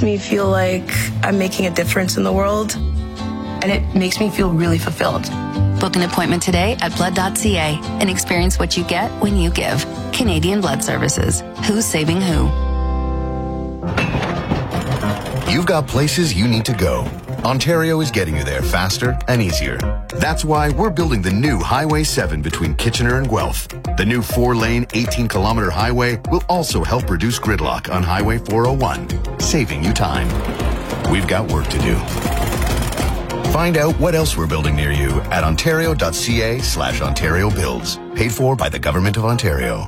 me feel like I'm making a difference in the world, and it makes me feel really fulfilled. Book an appointment today at blood.ca and experience what you get when you give. Canadian Blood Services. Who's saving who? You've got places you need to go. Ontario is getting you there faster and easier. That's why we're building the new Highway 7 between Kitchener and Guelph. The new 4-lane, 18-kilometer highway will also help reduce gridlock on Highway 401, saving you time. We've got work to do. Find out what else we're building near you at ontario.ca/Ontario Builds. Paid for by the Government of Ontario.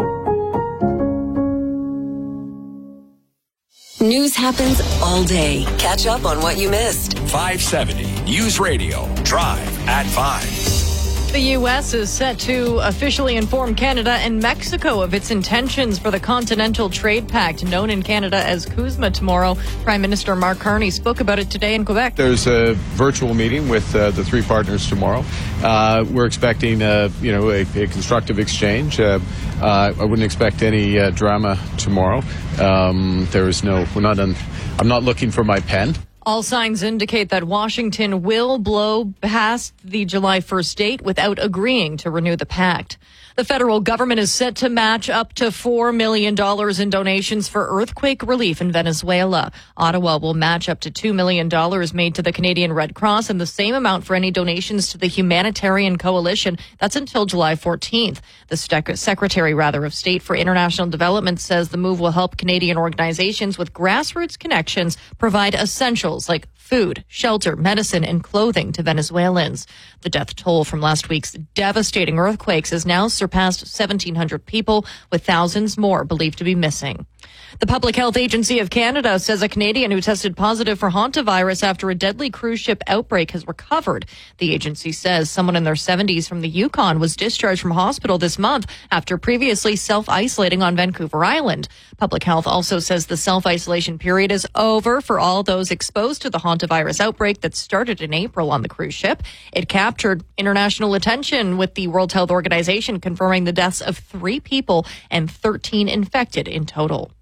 News happens all day. Catch up on what you missed. 570 News Radio. Drive at 5. The U.S. is set to officially inform Canada and Mexico of its intentions for the Continental Trade Pact, known in Canada as CUSMA, tomorrow. Prime Minister Mark Carney spoke about it today in Quebec. There's a virtual meeting with the three partners tomorrow. We're expecting, a constructive exchange. I wouldn't expect any drama tomorrow. I'm not looking for my pen. All signs indicate that Washington will blow past the July 1st date without agreeing to renew the pact. The federal government is set to match up to $4 million in donations for earthquake relief in Venezuela. Ottawa will match up to $2 million made to the Canadian Red Cross and the same amount for any donations to the Humanitarian Coalition. That's until July 14th. The Secretary of State for International Development says the move will help Canadian organizations with grassroots connections provide essentials like food, shelter, medicine, and clothing to Venezuelans. The death toll from last week's devastating earthquakes has now surpassed 1,700 people, with thousands more believed to be missing. The Public Health Agency of Canada says a Canadian who tested positive for hantavirus after a deadly cruise ship outbreak has recovered. The agency says someone in their 70s from the Yukon was discharged from hospital this month after previously self-isolating on Vancouver Island. Public Health also says the self-isolation period is over for all those exposed to the hantavirus outbreak that started in April on the cruise ship. It captured international attention, with the World Health Organization confirming the deaths of 3 people and 13 infected in total.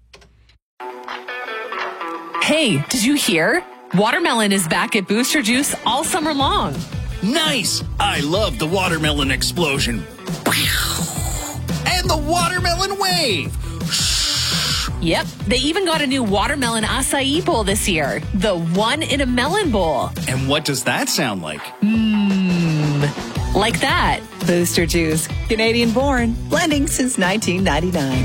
Hey, did you hear? Watermelon is back at Booster Juice all summer long. Nice! I love the watermelon explosion. And the watermelon wave. Yep, they even got a new watermelon acai bowl this year. The one in a melon bowl. And what does that sound like? Like that. Booster Juice, Canadian born, blending since 1999.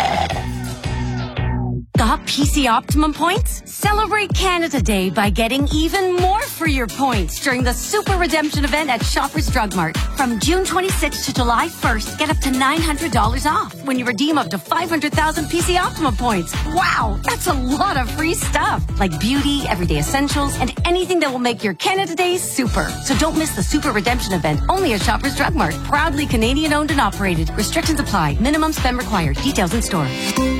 Got PC Optimum points? Celebrate Canada Day by getting even more for your points during the Super Redemption event at Shoppers Drug Mart. From June 26th to July 1st, get up to $900 off when you redeem up to 500,000 PC Optimum points. Wow, that's a lot of free stuff, like beauty, everyday essentials, and anything that will make your Canada Day super. So don't miss the Super Redemption event, only at Shoppers Drug Mart. Proudly Canadian owned and operated. Restrictions apply. Minimum spend required. Details in store.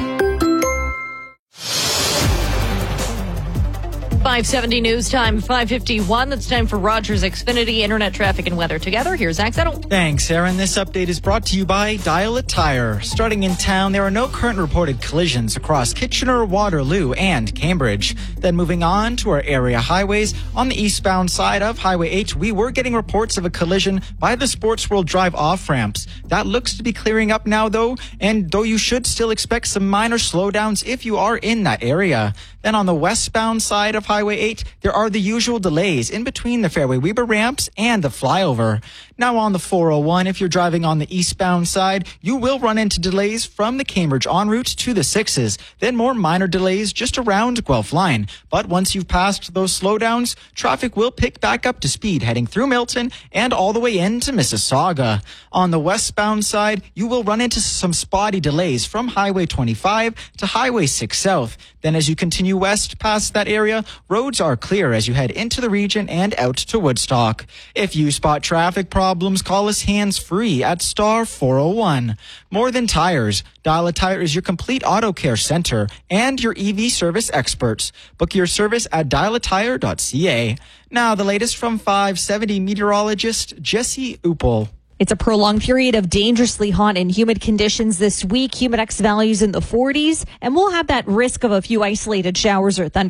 570 news time, 5:51. That's time for Rogers Xfinity Internet Traffic and Weather Together. Here's Zach Settle. Thanks, Aaron. This update is brought to you by Dial a Tire. Starting in town, there are no current reported collisions across Kitchener, Waterloo, and Cambridge. Then moving on to our area highways, on the eastbound side of Highway 8, we were getting reports of a collision by the Sports World Drive off-ramps. That looks to be clearing up now, though, and though you should still expect some minor slowdowns if you are in that area. Then on the westbound side of Highway 8, there are the usual delays in between the Fairway Weber ramps and the flyover. Now on the 401, if you're driving on the eastbound side, you will run into delays from the Cambridge en route to the 6s. Then more minor delays just around Guelph Line. But once you've passed those slowdowns, traffic will pick back up to speed heading through Milton and all the way into Mississauga. On the westbound side, you will run into some spotty delays from Highway 25 to Highway 6 South. Then as you continue west past that area, roads are clear as you head into the region and out to Woodstock. If you spot traffic problems, call us hands-free at star 401. More than tires, Dial a Tire is your complete auto care center and your EV service experts. Book your service at dialatire.ca. Now the latest from 570 meteorologist Jesse Uppel. It's a prolonged period of dangerously hot and humid conditions this week. Humidex values in the 40s, and we'll have that risk of a few isolated showers or thunder